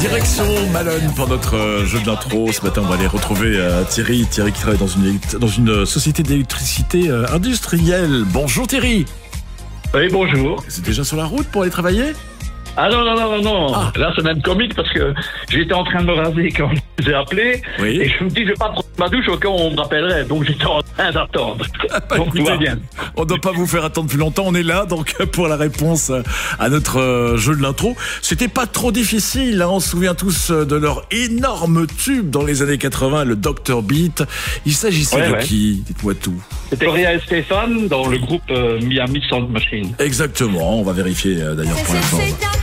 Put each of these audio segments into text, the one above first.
Direction Malone pour notre jeu de l'intro. Ce matin, on va aller retrouver Thierry qui travaille dans une société d'électricité industrielle. Bonjour Thierry. Oui, bonjour. C'est déjà sur la route pour aller travailler? Ah non. Ah. Là, c'est même comique parce que j'étais en train de me raser quand je vous ai appelé. Oui. Et je me dis, je vais pas prendre ma douche au cas où on me rappellerait. Donc, j'étais en train d'attendre. Donc, écoutez, tout va bien. On ne doit pas vous faire attendre plus longtemps. On est là, donc, pour la réponse à notre jeu de l'intro. C'était pas trop difficile, hein. On se souvient tous de leur énorme tube dans les années 80, le Dr Beat. Il s'agissait de qui? Dites-moi tout. C'était Gloria et Stéphane dans le groupe Miami Sound Machine. Exactement. On va vérifier d'ailleurs pour l'instant.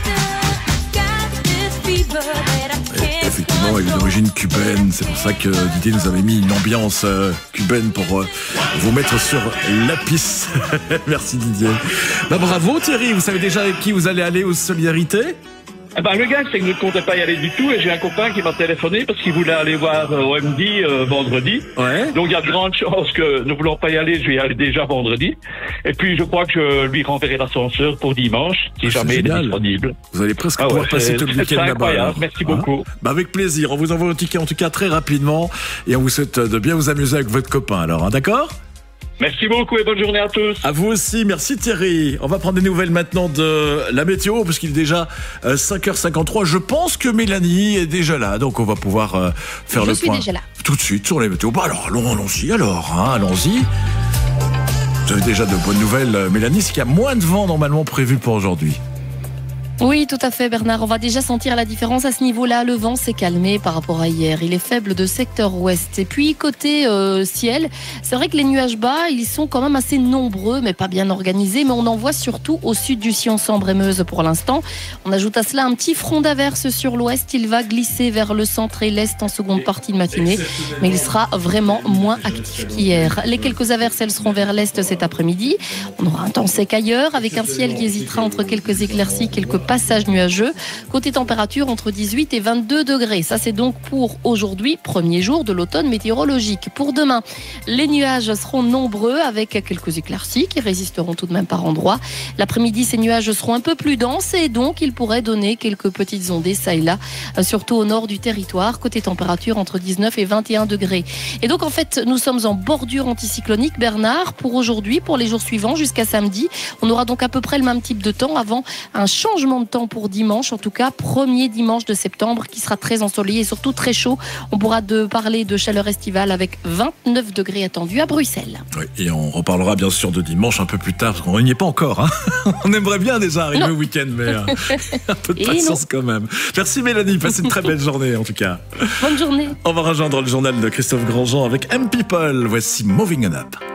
Effectivement, elle est d'origine cubaine. C'est pour ça que Didier nous avait mis une ambiance cubaine pour vous mettre sur la piste. Merci Didier. Bravo Thierry, vous savez déjà avec qui vous allez aller aux Solidarités? Le gars, c'est que je ne comptais pas y aller du tout et j'ai un copain qui m'a téléphoné parce qu'il voulait aller voir OMD vendredi. Ouais. Donc il y a de grandes chances que ne voulant pas y aller, je vais y aller déjà vendredi. Et puis je crois que je lui renverrai l'ascenseur pour dimanche, si jamais il est disponible. Vous allez presque pouvoir passer tout le week-end là-bas. Merci beaucoup. Avec plaisir, on vous envoie un ticket en tout cas très rapidement et on vous souhaite de bien vous amuser avec votre copain alors, d'accord? Merci beaucoup et bonne journée à tous. À vous aussi, merci Thierry. On va prendre des nouvelles maintenant de la météo, parce qu'il est déjà 5h53. Je pense que Mélanie est déjà là, donc on va pouvoir faire le point. Je suis déjà là. Tout de suite sur les météos. Alors, allons-y alors, hein, allons-y. Vous avez déjà de bonnes nouvelles, Mélanie, c'est qu'il y a moins de vent normalement prévu pour aujourd'hui. Oui, tout à fait Bernard, on va déjà sentir la différence à ce niveau-là. Le vent s'est calmé par rapport à hier, il est faible de secteur ouest. Et puis côté ciel, c'est vrai que les nuages bas, ils sont quand même assez nombreux, mais pas bien organisés. Mais on en voit surtout au sud du sillon Sambre-et-Meuse pour l'instant. On ajoute à cela un petit front d'averse sur l'ouest. Il va glisser vers le centre et l'est en seconde partie de matinée, mais il sera vraiment moins actif qu'hier. Les quelques averses, elles seront vers l'est cet après-midi. On aura un temps sec ailleurs, avec un ciel qui hésitera entre quelques éclaircies, quelques passage nuageux. Côté température, entre 18 et 22 degrés. Ça, c'est donc pour aujourd'hui, premier jour de l'automne météorologique. Pour demain, les nuages seront nombreux avec quelques éclaircies qui résisteront tout de même par endroits. L'après-midi, ces nuages seront un peu plus denses et donc ils pourraient donner quelques petites ondées ça et là, surtout au nord du territoire. Côté température, entre 19 et 21 degrés. Et donc, en fait, nous sommes en bordure anticyclonique, Bernard, pour aujourd'hui, pour les jours suivants, jusqu'à samedi. On aura donc à peu près le même type de temps avant un changement de temps pour dimanche, en tout cas premier dimanche de septembre qui sera très ensoleillé et surtout très chaud. On pourra parler de chaleur estivale avec 29 degrés attendus à Bruxelles. Oui, et on reparlera bien sûr de dimanche un peu plus tard parce qu'on n'y est pas encore, hein. On aimerait bien déjà arriver au week-end, mais un peu de patience quand même. Merci Mélanie, passez une très belle journée en tout cas. Bonne journée. On va rejoindre le journal de Christophe Grandjean avec M People. Voici Moving On Up.